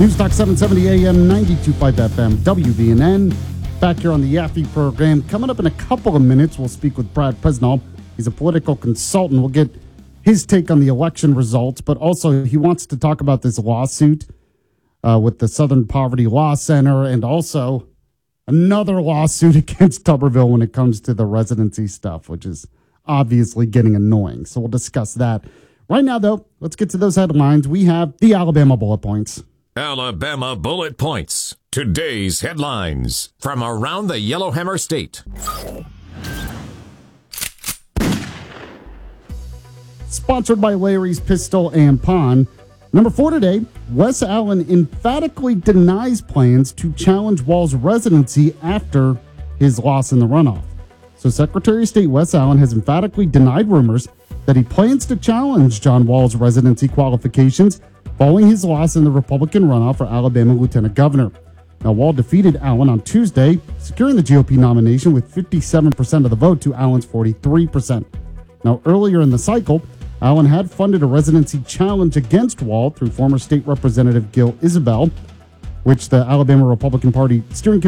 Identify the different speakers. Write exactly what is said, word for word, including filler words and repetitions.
Speaker 1: News Talk seven seventy A M, ninety-two point five F M, W V N N. Back here on the Yaffe program. Coming up in a couple of minutes, we'll speak with Brad Presnall. He's a political consultant. We'll get his take on the election results, but also he wants to talk about this lawsuit uh, with the Southern Poverty Law Center and also another lawsuit against Tuberville when it comes to the residency stuff, which is obviously getting annoying. So we'll discuss that. Right now, though, let's get to those headlines. We have the Alabama Bullet Points.
Speaker 2: Alabama Bullet Points. Today's headlines from around the Yellowhammer State.
Speaker 1: Sponsored by Larry's Pistol and Pawn. Number four today, Wes Allen emphatically denies plans to challenge Wall's residency after his loss in the runoff. So Secretary of State Wes Allen has emphatically denied rumors that he plans to challenge John Wall's residency qualifications following his loss in the Republican runoff for Alabama Lieutenant Governor. Now, Wall defeated Allen on Tuesday, securing the G O P nomination with fifty-seven percent of the vote to Allen's forty-three percent. Now, earlier in the cycle, Allen had funded a residency challenge against Wall through former state representative Gil Isabel, which the Alabama Republican Party steering